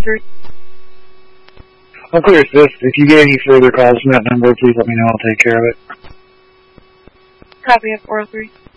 403. I'll clear assist. If you get any further calls from that number, please let me know. I'll take care of it. Copy at 403.